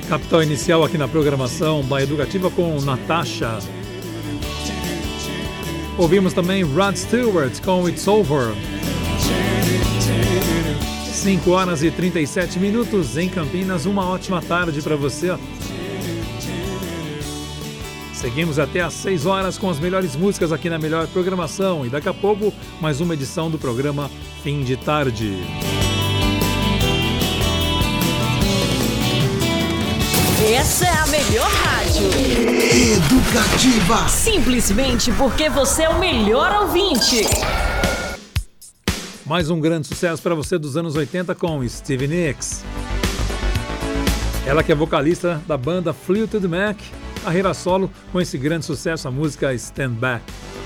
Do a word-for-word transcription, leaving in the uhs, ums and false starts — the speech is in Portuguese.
Capital inicial aqui na programação da Educativa com Natasha. Ouvimos também Rod Stewart com It's Over. cinco horas e trinta e sete minutos em Campinas. Uma ótima tarde para você. Seguimos até às seis horas com as melhores músicas aqui na melhor programação. E daqui a pouco, mais uma edição do programa Fim de Tarde. Essa é a melhor rádio. Educativa. Simplesmente porque você é o melhor ouvinte. Mais um grande sucesso para você dos anos oitenta com Stevie Nicks. Ela que é vocalista da banda Fleetwood Mac, carreira solo com esse grande sucesso, a música Stand Back.